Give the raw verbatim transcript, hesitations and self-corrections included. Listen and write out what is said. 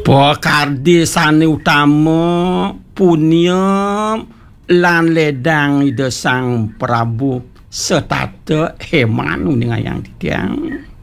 Pakardesane utama punya lan ledang ide Sang Prabu setata heman dengan yang ditiang.